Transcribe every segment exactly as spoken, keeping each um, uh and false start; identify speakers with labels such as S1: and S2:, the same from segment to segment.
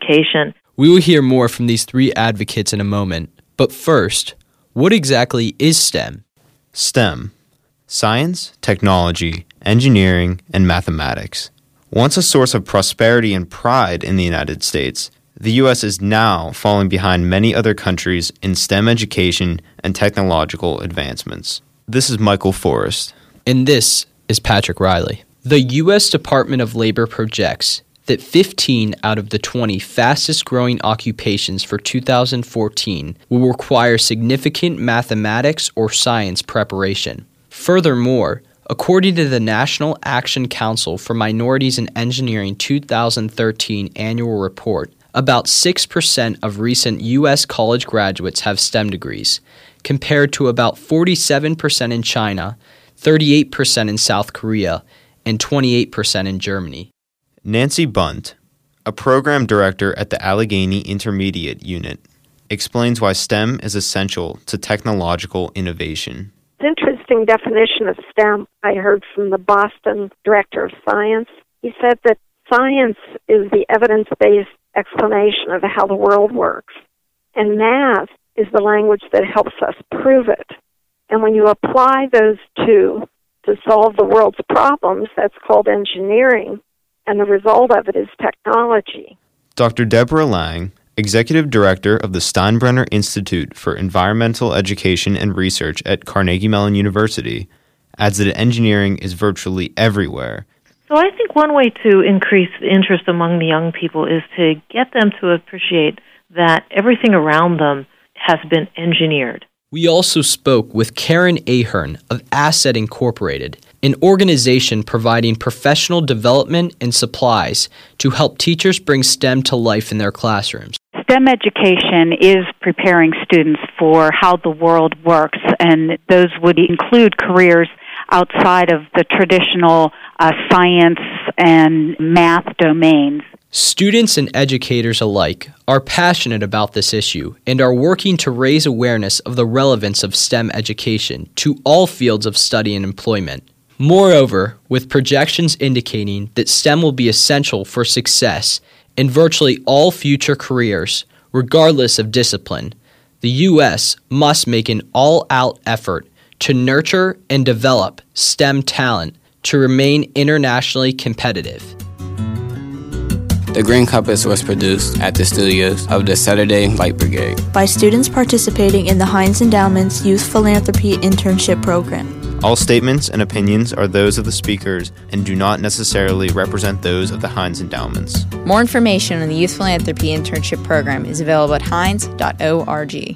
S1: education.
S2: We will hear more from these three advocates in a moment. But first, what exactly is STEM?
S3: STEM: science, technology, engineering, and mathematics. Once a source of prosperity and pride in the United States, the U S is now falling behind many other countries in STEM education and technological advancements. This is Michael Forrest.
S2: And this is Patrick Riley. The U S Department of Labor projects that fifteen out of the twenty fastest-growing occupations for two thousand fourteen will require significant mathematics or science preparation. Furthermore, according to the National Action Council for Minorities in Engineering two thousand thirteen annual report, about six percent of recent U S college graduates have STEM degrees, compared to about forty-seven percent in China, thirty-eight percent in South Korea, and twenty-eight percent in Germany.
S3: Nancy Bunt, a program director at the Allegheny Intermediate Unit, explains why STEM is essential to technological innovation.
S4: It's an interesting definition of STEM I heard from the Boston director of science. He said that science is the evidence-based explanation of how the world works, and math is the language that helps us prove it. And when you apply those two to solve the world's problems, that's called engineering, and the result of it is technology.
S3: Doctor Deborah Lang, Executive Director of the Steinbrenner Institute for Environmental Education and Research at Carnegie Mellon University, adds that engineering is virtually everywhere.
S1: So I think one way to increase interest among the young people is to get them to appreciate that everything around them has been engineered.
S2: We also spoke with Karen Ahern of Asset Incorporated, an organization providing professional development and supplies to help teachers bring STEM to life in their classrooms.
S5: STEM education is preparing students for how the world works, and those would include careers outside of the traditional uh, science and math domains.
S2: Students and educators alike are passionate about this issue and are working to raise awareness of the relevance of STEM education to all fields of study and employment. Moreover, with projections indicating that STEM will be essential for success in virtually all future careers, regardless of discipline, the U S must make an all-out effort to nurture and develop STEM talent to remain internationally competitive.
S6: The Green Compass was produced at the studios of the Saturday Light Brigade
S7: by students participating in the Heinz Endowment's Youth Philanthropy Internship Program.
S3: All statements and opinions are those of the speakers and do not necessarily represent those of the Heinz Endowments.
S8: More information on the Youth Philanthropy Internship Program is available at heinz dot org.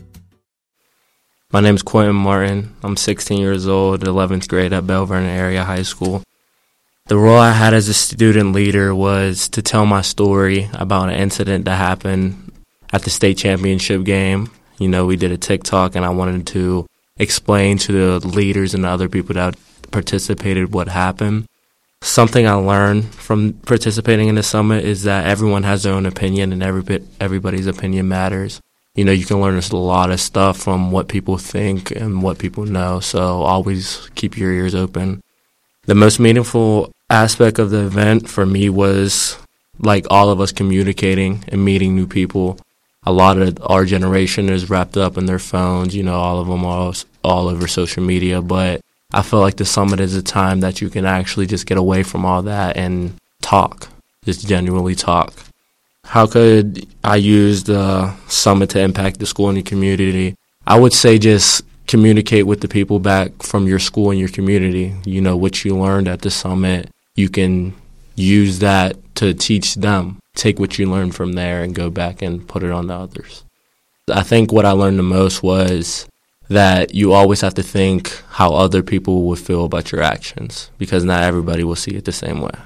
S9: My name is Quentin Martin. I'm sixteen years old, eleventh grade at Belle Vernon Area High School. The role I had as a student leader was to tell my story about an incident that happened at the state championship game. You know, we did a TikTok, and I wanted to explain to the leaders and the other people that participated what happened. Something I learned from participating in the summit is that everyone has their own opinion, and every bit, everybody's opinion matters. You know, you can learn a lot of stuff from what people think and what people know, so always keep your ears open. The most meaningful aspect of the event for me was like all of us communicating and meeting new people. A lot of our generation is wrapped up in their phones, you know, all of them are all over social media, but I feel like the summit is a time that you can actually just get away from all that and talk, just genuinely talk. How could I use the summit to impact the school and the community? I would say just communicate with the people back from your school and your community. You know, what you learned at the summit, you can use that to teach them. Take what you learned from there and go back and put it on to others. I think what I learned the most was that you always have to think how other people would feel about your actions, because not everybody will see it the same way.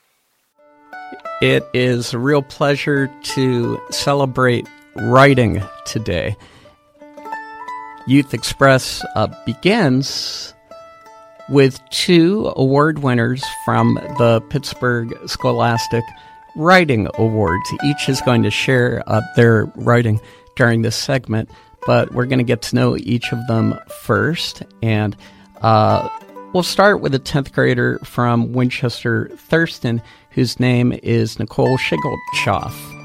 S10: It is a real pleasure to celebrate writing today. Youth Express uh, begins with two award winners from the Pittsburgh Scholastic Writing Awards. Each is going to share uh, their writing during this segment, but we're going to get to know each of them first. And uh, we'll start with a tenth grader from Winchester, Thurston, whose name is Nicole Shigeltschoff.